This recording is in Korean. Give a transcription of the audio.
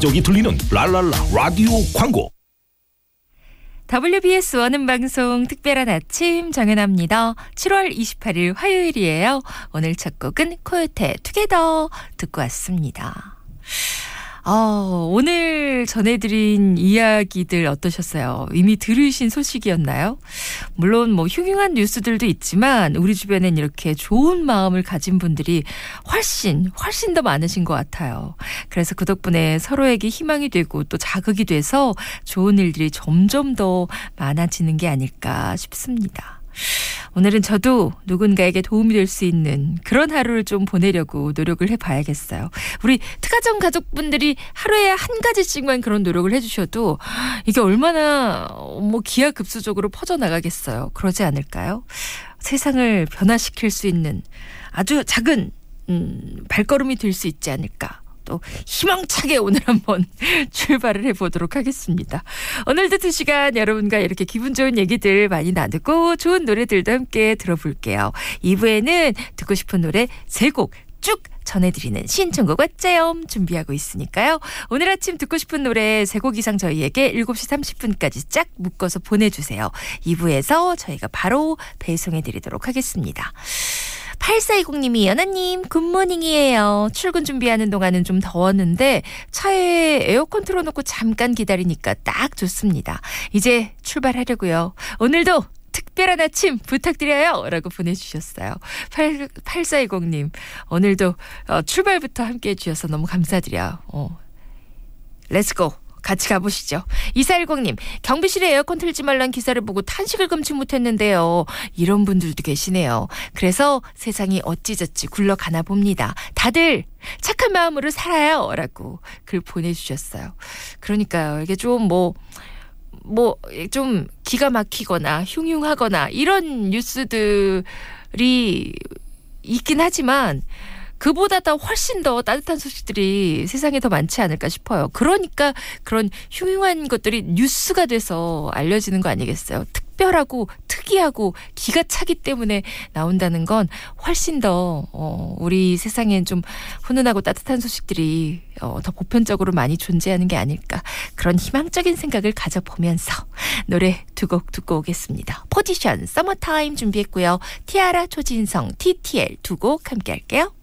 저기 들리는 랄랄라 라디오 광고. WBS 원음방송 특별한 아침 정연아입니다. 7월 28일 화요일이에요. 오늘 첫 곡은 코요태 투게더 듣고 왔습니다. 오늘 전해드린 이야기들 어떠셨어요? 이미 들으신 소식이었나요? 물론 흉흉한 뉴스들도 있지만 우리 주변엔 이렇게 좋은 마음을 가진 분들이 훨씬 더 많으신 것 같아요. 그래서 그 덕분에 서로에게 희망이 되고 또 자극이 돼서 좋은 일들이 점점 더 많아지는 게 아닐까 싶습니다. 오늘은 저도 누군가에게 도움이 될 수 있는 그런 하루를 좀 보내려고 노력을 해봐야겠어요. 우리 특가정 가족분들이 하루에 한 가지씩만 그런 노력을 해주셔도 이게 얼마나 기하급수적으로 퍼져나가겠어요. 그러지 않을까요? 세상을 변화시킬 수 있는 아주 작은 발걸음이 될 수 있지 않을까. 또 희망차게 오늘 한번 출발을 해보도록 하겠습니다. 오늘도 2시간 여러분과 이렇게 기분 좋은 얘기들 많이 나누고 좋은 노래들도 함께 들어볼게요. 2부에는 듣고 싶은 노래 3곡 쭉 전해드리는 신청곡 어째요 준비하고 있으니까요. 오늘 아침 듣고 싶은 노래 3곡 이상 저희에게 7시 30분까지 쫙 묶어서 보내주세요. 2부에서 저희가 바로 배송해드리도록 하겠습니다. 8420님이 연아님 굿모닝이에요. 출근 준비하는 동안은 좀 더웠는데 차에 에어컨 틀어놓고 잠깐 기다리니까 딱 좋습니다. 이제 출발하려고요. 오늘도 특별한 아침 부탁드려요 라고 보내주셨어요. 8420님 오늘도 출발부터 함께해 주셔서 너무 감사드려요. 렛츠고. 같이 가보시죠. 2410님 경비실에 에어컨 틀지 말란 기사를 보고 탄식을 금치 못했는데요. 이런 분들도 계시네요. 그래서 세상이 어찌저찌 굴러가나 봅니다. 다들 착한 마음으로 살아요 라고 글 보내주셨어요. 그러니까요. 이게 좀 좀 기가 막히거나 흉흉하거나 이런 뉴스들이 있긴 하지만 그보다 더 훨씬 더 따뜻한 소식들이 세상에 더 많지 않을까 싶어요. 그러니까 그런 흉흉한 것들이 뉴스가 돼서 알려지는 거 아니겠어요? 특별하고 특이하고 기가 차기 때문에 나온다는 건 훨씬 더 우리 세상엔 좀 훈훈하고 따뜻한 소식들이 더 보편적으로 많이 존재하는 게 아닐까. 그런 희망적인 생각을 가져보면서 노래 2곡 듣고 오겠습니다. 포지션 서머타임 준비했고요. 티아라 조진성 TTL 2곡 함께 할게요.